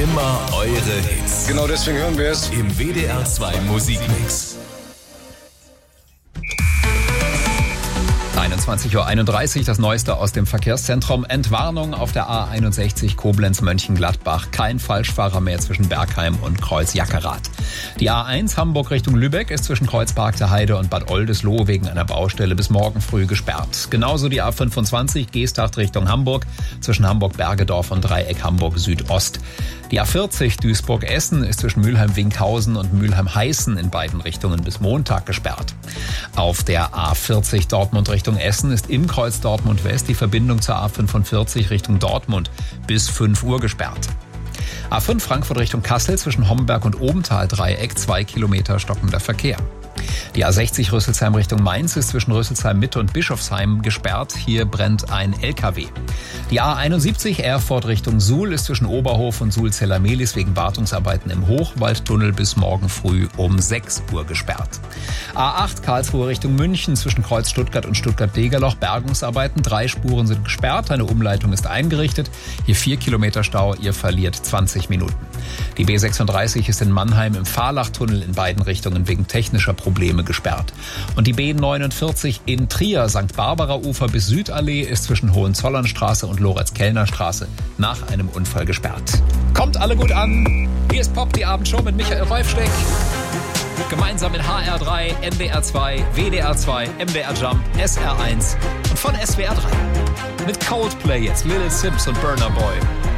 Immer eure Hits. Genau deswegen hören wir es Im WDR 2 Musikmix. 21:31 Uhr, das Neueste aus dem Verkehrszentrum. Entwarnung auf der A61 Koblenz-Mönchengladbach. Kein Falschfahrer mehr zwischen Bergheim und Kreuz-Jackerath. Die A1 Hamburg Richtung Lübeck ist zwischen Kreuzpark Heide und Bad Oldesloe wegen einer Baustelle bis morgen früh gesperrt. Genauso die A25 Geesthacht Richtung Hamburg zwischen Hamburg-Bergedorf und Dreieck Hamburg Südost. Die A40 Duisburg-Essen ist zwischen Mülheim-Winkhausen und Mülheim-Heißen in beiden Richtungen bis Montag gesperrt. Auf der A40 Dortmund Richtung Essen ist im Kreuz Dortmund West die Verbindung zur A45 Richtung Dortmund bis 5 Uhr gesperrt. A5 Frankfurt Richtung Kassel zwischen Homberg und Obenthal-Dreieck 2 Kilometer stockender Verkehr. Die A60 Rüsselsheim Richtung Mainz ist zwischen Rüsselsheim Mitte und Bischofsheim gesperrt. Hier brennt ein LKW. Die A71 Erfurt Richtung Suhl ist zwischen Oberhof und Suhl-Zellermelis wegen Wartungsarbeiten im Hochwaldtunnel bis morgen früh um 6 Uhr gesperrt. A8 Karlsruhe Richtung München zwischen Kreuz Stuttgart und Stuttgart-Degerloch Bergungsarbeiten. 3 Spuren sind gesperrt, eine Umleitung ist eingerichtet. Hier 4 Kilometer Stau, ihr verliert 20 Minuten. Die B36 ist in Mannheim im Fahrlachtunnel in beiden Richtungen wegen technischer Probleme gesperrt. Und die B49 in Trier, St. Barbara-Ufer bis Südallee ist zwischen Hohenzollernstraße und Loretz-Kellner-Straße nach einem Unfall gesperrt. Kommt alle gut an. Hier ist Pop, die Abendshow mit Michael Reufsteck. Gemeinsam mit HR3, NDR 2, WDR 2, MDR Jump, SR1 und von SWR 3. Mit Coldplay jetzt, Little Sims und Burna Boy.